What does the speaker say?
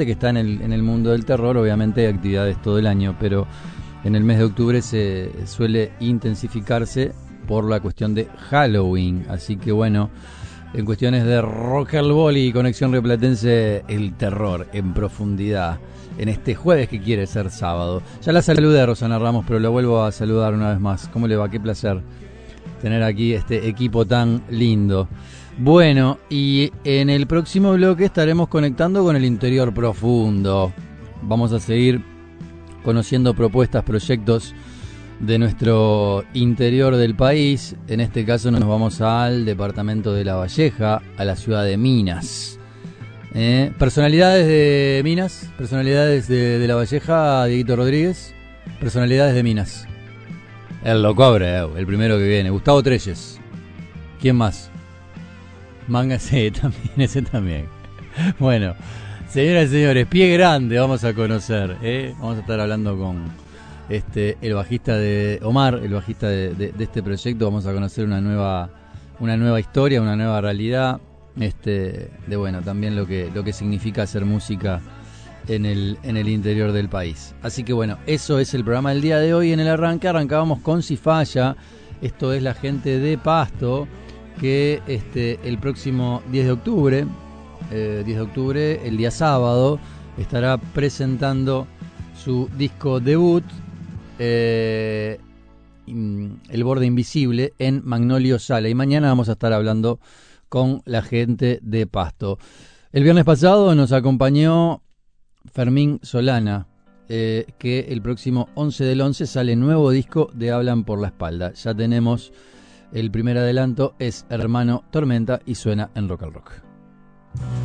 gente que está en el mundo del terror. Obviamente hay actividades todo el año, pero en el mes de octubre se suele intensificarse por la cuestión de Halloween. Así que bueno, en cuestiones de rock and roll y conexión rioplatense, el terror en profundidad en este jueves que quiere ser sábado. Ya la saludé a Rosana Ramos, pero la vuelvo a saludar una vez más. ¿Cómo le va? Qué placer tener aquí este equipo tan lindo. Bueno, y en el próximo bloque estaremos conectando con el interior profundo. Vamos a seguir conociendo propuestas, proyectos de nuestro interior del país. En este caso nos vamos al departamento de La Valleja, a la ciudad de Minas. Personalidades de Minas, personalidades de La Valleja, Dieguito Rodríguez. Personalidades de Minas. El loco Abreu, el primero que viene. Gustavo Trelles. ¿Quién más? Manga, sí, también, ese también. Bueno, señoras y señores, Pie Grande vamos a conocer. Vamos a estar hablando con el bajista de Omar, el bajista de este proyecto. Vamos a conocer una nueva historia, una nueva realidad. De bueno, también lo que significa hacer música en el interior del país. Así que bueno, eso es el programa del día de hoy. En el arranque arrancábamos con Cifaya. Esto es la gente de Pasto, que el próximo 10 de octubre, el día sábado, estará presentando su disco debut, El Borde Invisible, en Magnolio Sala. Y mañana vamos a estar hablando con la gente de Pasto. El viernes pasado nos acompañó Fermín Solana, que el próximo 11 del 11 sale nuevo disco de Hablan por la Espalda. Ya tenemos el primer adelanto, es Hermano Tormenta y suena en Rock al Rock.